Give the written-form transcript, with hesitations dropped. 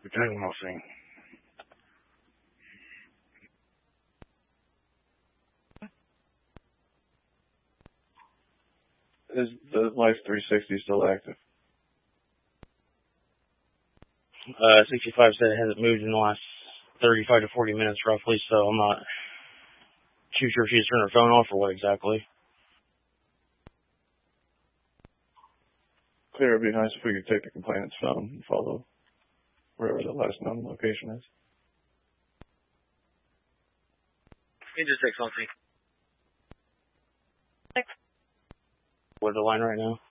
Returning Hosting. Is the Life 360 still active? 65 said it hasn't moved in the last 35 to 40 minutes roughly, so I'm not too sure if she just turned her phone off or what exactly. Clear, it'd be nice if we could take the complainant's phone and follow wherever the last known location is. You just take something. Where's the line right now?